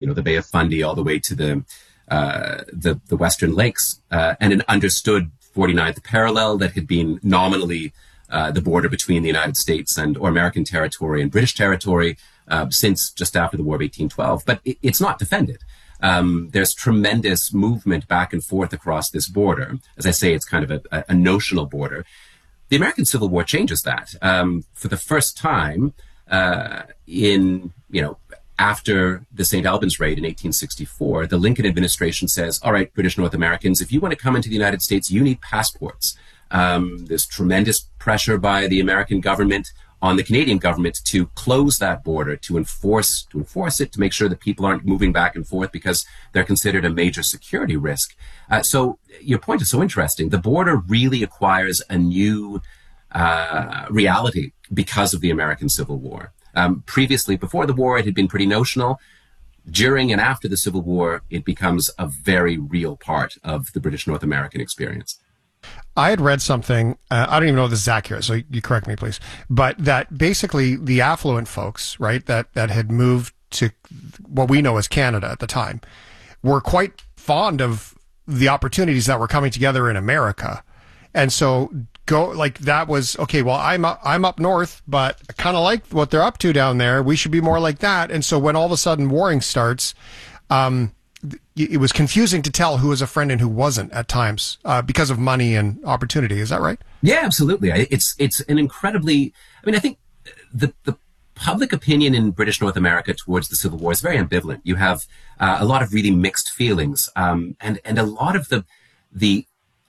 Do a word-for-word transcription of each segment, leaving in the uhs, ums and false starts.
know, the Bay of Fundy all the way to the uh, the, the Western Lakes, uh, and an understood forty-ninth parallel that had been nominally uh, the border between the United States and or American territory and British territory uh, since just after the War of eighteen twelve. But it, it's not defended. Um, there's tremendous movement back and forth across this border. As I say, it's kind of a, a notional border. The American Civil War changes that. Um, for the first time uh, in, you know, after the Saint Albans raid in eighteen sixty-four, the Lincoln administration says, all right, British North Americans, if you want to come into the United States, you need passports. Um, there's tremendous pressure by the American government on the Canadian government to close that border, to enforce, to enforce it, to make sure that people aren't moving back and forth because they're considered a major security risk. Uh, so your point is so interesting. The border really acquires a new uh, reality because of the American Civil War. Um, previously, before the war, it had been pretty notional. During and after the Civil War, it becomes a very real part of the British North American experience. I had read something, uh, I don't even know if this is accurate, so you correct me, please, but that basically the affluent folks, right, that, that had moved to what we know as Canada at the time, were quite fond of the opportunities that were coming together in America. And so go like that was, okay, well, I'm up, I'm up north, but I kind of like what they're up to down there. We should be more like that. And so when all of a sudden warring starts, um, it was confusing to tell who was a friend and who wasn't at times uh, because of money and opportunity. Is that right? Yeah, absolutely. It's it's an incredibly. I mean, I think the the public opinion in British North America towards the Civil War is very ambivalent. You have uh, a lot of really mixed feelings, um, and and a lot of the the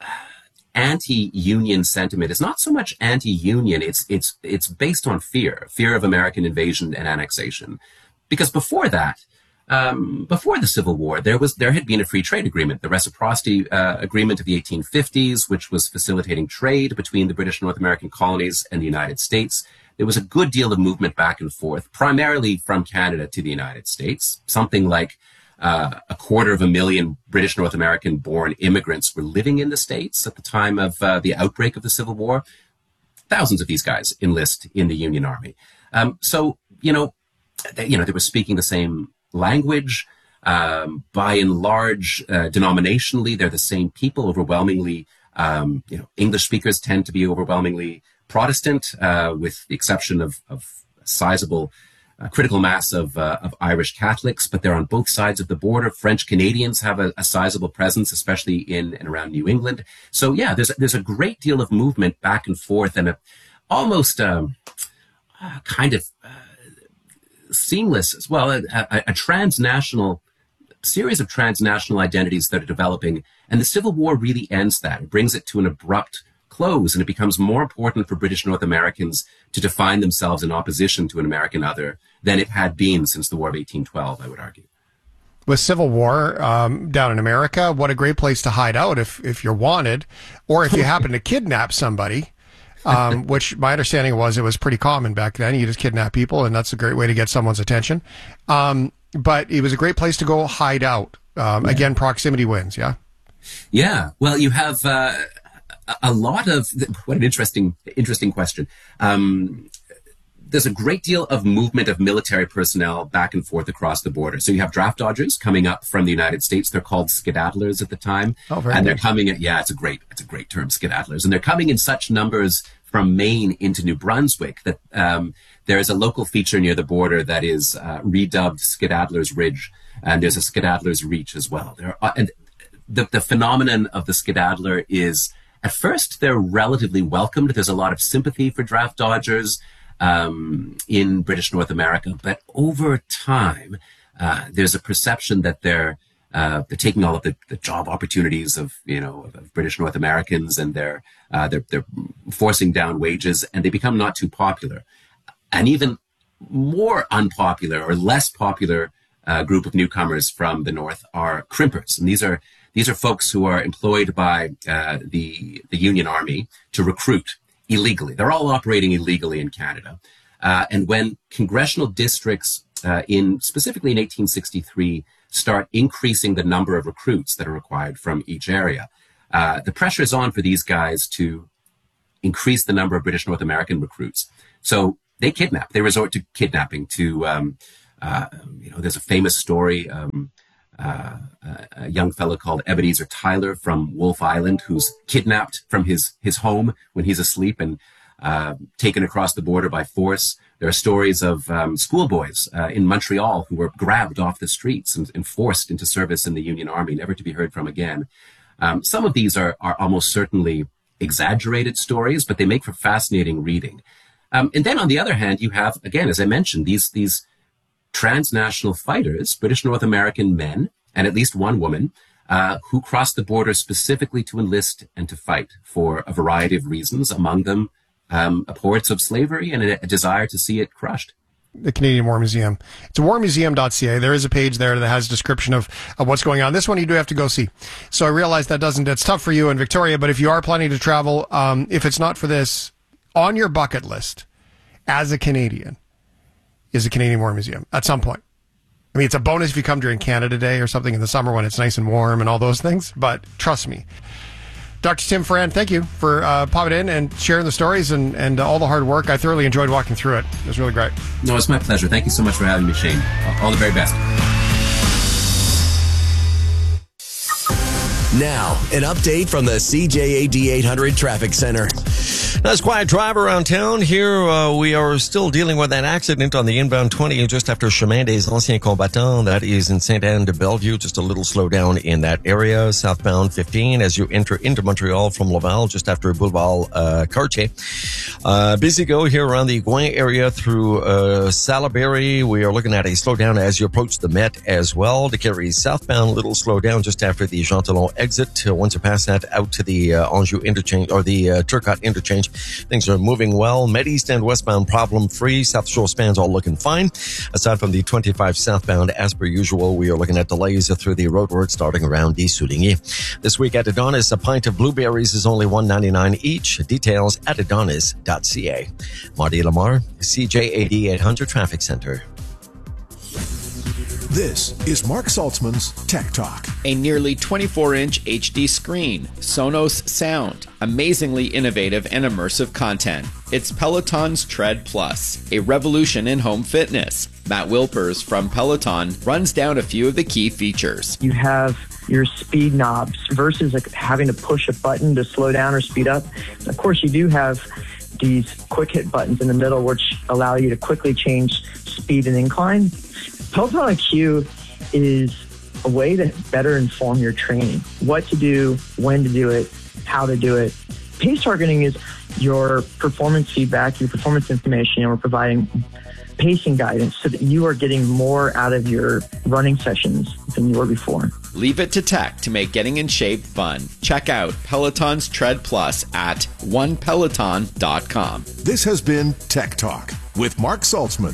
anti-union sentiment is not so much anti-union. It's it's it's based on fear, fear of American invasion and annexation, because before that. Um, before the Civil War, there was there had been a free trade agreement, the Reciprocity uh, Agreement of the eighteen fifties, which was facilitating trade between the British North American colonies and the United States. There was a good deal of movement back and forth, primarily from Canada to the United States. Something like uh, a quarter of a million British North American-born immigrants were living in the States at the time of uh, the outbreak of the Civil War. Thousands of these guys enlist in the Union Army. Um, so, you know, they, you know, they were speaking the same language, um, by and large, uh, denominationally, they're the same people. Overwhelmingly, um, you know, English speakers tend to be overwhelmingly Protestant, uh, with the exception of, of a sizable uh, critical mass of, uh, of Irish Catholics. But they're on both sides of the border. French Canadians have a, a sizable presence, especially in and around New England. So yeah, there's there's a great deal of movement back and forth, and a almost um, uh, kind of. Uh, seamless as well, a, a, a transnational series of transnational identities that are developing. And the Civil War really ends that. It brings it to an abrupt close, and it becomes more important for British North Americans to define themselves in opposition to an American other than it had been since the War of eighteen twelve, I would argue. With Civil War um, down in America, what a great place to hide out if, if you're wanted, or if you happen to kidnap somebody. um, which my understanding was it was pretty common back then. You just kidnap people, and that's a great way to get someone's attention. Um, but it was a great place to go hide out. Um, yeah. Again, proximity wins, yeah? Yeah. Well, you have uh, a lot of... What an interesting, interesting question. Um, there's a great deal of movement of military personnel back and forth across the border. So you have draft dodgers coming up from the United States. They're called skedaddlers at the time. Oh, very and good. They're coming at, yeah, it's a great, it's a great term, skedaddlers. And they're coming in such numbers from Maine into New Brunswick that um, there is a local feature near the border that is uh, redubbed Skedaddler's Ridge. And there's a Skedaddler's Reach as well. There are, and the, the phenomenon of the skedaddler is, at first, they're relatively welcomed. There's a lot of sympathy for draft dodgers Um, in British North America, but over time, uh, there's a perception that they're uh, they're taking all of the, the job opportunities of you know of, of British North Americans, and they're uh, they're they're forcing down wages, and they become not too popular. An even more unpopular or less popular uh, group of newcomers from the north are crimpers, and these are these are folks who are employed by uh, the the Union Army to recruit illegally. They're all operating illegally in Canada. Uh, and when congressional districts uh, in specifically in eighteen sixty-three start increasing the number of recruits that are required from each area, uh, the pressure is on for these guys to increase the number of British North American recruits. So they kidnap. They resort to kidnapping, to um, Uh, you know, there's a famous story, um, uh, a young fellow called Ebenezer Tyler from Wolf Island, who's kidnapped from his, his home when he's asleep and uh, taken across the border by force. There are stories of um, schoolboys uh, in Montreal who were grabbed off the streets and, and forced into service in the Union Army, never to be heard from again. Um, some of these are, are almost certainly exaggerated stories, but they make for fascinating reading. Um, and then on the other hand, you have, again, as I mentioned, these, these transnational fighters, British North American men, and at least one woman, uh, who crossed the border specifically to enlist and to fight for a variety of reasons, among them um, abhorrence of slavery and a, a desire to see it crushed. The Canadian War Museum. It's war museum dot c a. There is a page there that has a description of, of what's going on. This one you do have to go see. So I realize that doesn't, it's tough for you in Victoria, but if you are planning to travel, um, if it's not for this, on your bucket list as a Canadian is the Canadian War Museum at some point. I mean, it's a bonus if you come during Canada Day or something in the summer when it's nice and warm and all those things, but trust me. Doctor Tim Foran, thank you for uh, popping in and sharing the stories and, and uh, all the hard work. I thoroughly enjoyed walking through it. It was really great. No, it's my pleasure. Thank you so much for having me, Shane. All the very best. Now, an update from the C J A D eight hundred Traffic Center. Nice quiet drive around town. Here uh, we are still dealing with that accident on the inbound twenty just after Chemin des Anciens Combattants. That is in Sainte-Anne-de-Bellevue. Just a little slowdown in that area. Southbound fifteen as you enter into Montreal from Laval just after Boulevard uh, Cartier. Uh, busy go here around the Gouin area through uh, Salaberry. We are looking at a slowdown as you approach the Met as well. To carry southbound, little slowdown just after the Jean Talon exit. Uh, once you pass that out to the uh, Anjou interchange or the uh, Turcotte interchange, things are moving well. Met East and westbound problem free. South Shore spans all looking fine. Aside from the twenty-five southbound, as per usual, we are looking at delays through the roadwork starting around the Souligny. This week at Adonis, a pint of blueberries is only one ninety-nine each. Details at adonis dot c a. Marty Lamar, C J A D eight hundred Traffic Center. This is Mark Saltzman's Tech Talk. A nearly twenty-four inch H D screen, Sonos sound, amazingly innovative and immersive content. It's Peloton's Tread Plus, a revolution in home fitness. Matt Wilpers from Peloton runs down a few of the key features. You have your speed knobs versus like having to push a button to slow down or speed up. Of course, you do have these quick hit buttons in the middle, which allow you to quickly change speed and incline. Peloton I Q is a way to better inform your training. What to do, when to do it, how to do it. Pace targeting is your performance feedback, your performance information, and we're providing pacing guidance so that you are getting more out of your running sessions than you were before. Leave it to tech to make getting in shape fun. Check out Peloton's Tread Plus at one peloton dot com. This has been Tech Talk with Mark Saltzman.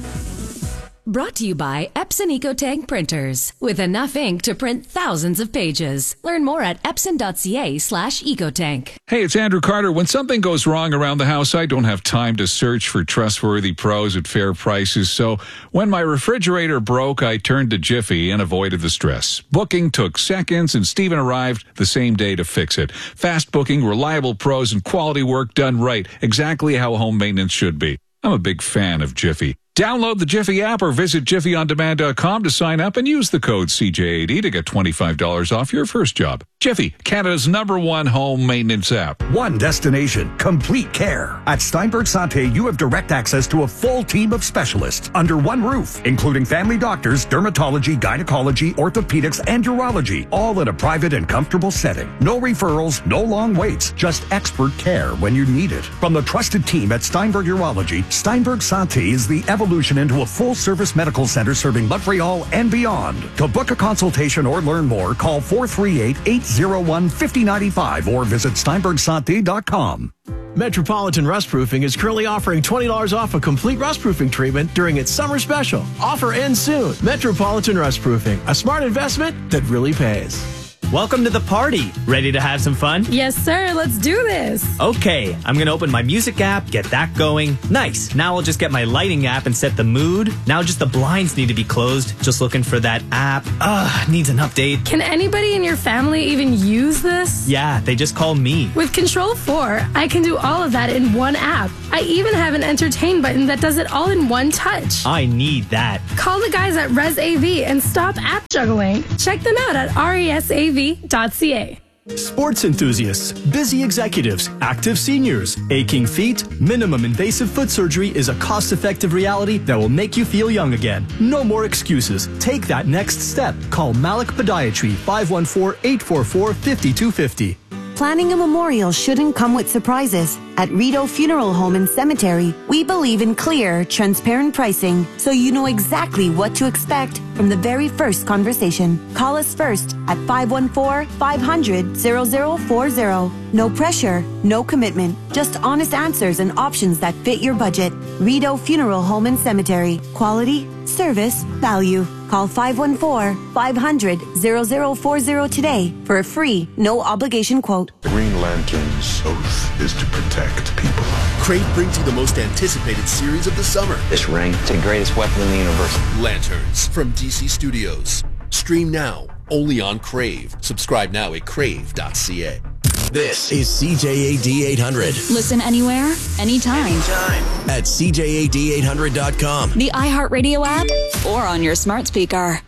Brought to you by Epson EcoTank printers. With enough ink to print thousands of pages. Learn more at epson dot c a slash ecotank. Hey, it's Andrew Carter. When something goes wrong around the house, I don't have time to search for trustworthy pros at fair prices. So when my refrigerator broke, I turned to Jiffy and avoided the stress. Booking took seconds, and Steven arrived the same day to fix it. Fast booking, reliable pros, and quality work done right. Exactly how home maintenance should be. I'm a big fan of Jiffy. Download the Jiffy app or visit jiffy on demand dot com to sign up and use the code C J A D to get twenty-five dollars off your first job. Jiffy, Canada's number one home maintenance app. One destination, complete care. At Steinberg Santé, you have direct access to a full team of specialists under one roof, including family doctors, dermatology, gynecology, orthopedics, and urology, all in a private and comfortable setting. No referrals, no long waits, just expert care when you need it. From the trusted team at Steinberg Urology, Steinberg Santé is the evolution into a full-service medical center serving Montreal and beyond. To book a consultation or learn more, call four three eight, eight zero one, five zero nine five or visit steinberg santé dot com. Metropolitan Rust Proofing is currently offering twenty dollars off a complete rust proofing treatment during its summer special. Offer ends soon. Metropolitan Rust Proofing, a smart investment that really pays. welcome to the party. Ready to have some fun? Yes, sir. Let's do this. Okay, I'm gonna open my music app, get that going. Nice. Now I'll just get my lighting app and set the mood. Now just the blinds need to be closed. Just looking for that app. Ugh, needs an update. Can anybody in your family even use this? Yeah, they just call me. With Control four, I can do all of that in one app. I even have an entertain button that does it all in one touch. I need that. Call the guys at Res A V and stop app juggling. Check them out at resav dot c a. Sports enthusiasts, busy executives, active seniors, aching feet, minimum invasive foot surgery is a cost-effective reality that will make you feel young again. No more excuses. Take that next step. Call Malik Podiatry, five one four, eight four four, five two five zero. Planning a memorial shouldn't come with surprises. At Rideau Funeral Home and Cemetery, we believe in clear, transparent pricing, so you know exactly what to expect from the very first conversation. Call us first at five one four, five hundred, zero zero four zero. No pressure, no commitment, just honest answers and options that fit your budget. Rideau Funeral Home and Cemetery. Quality, service, value. Call five one four, five hundred, zero zero four zero today for a free, no obligation quote. Green Lantern's oath is to protect people. Crave brings you the most anticipated series of the summer. This ring, it's the greatest weapon in the universe. Lanterns from D C Studios. Stream now, only on Crave. Subscribe now at crave dot c a. This is C J A D eight hundred. Listen anywhere, anytime. Anytime. At C J A D eight hundred dot com. The iHeartRadio app or on your smart speaker.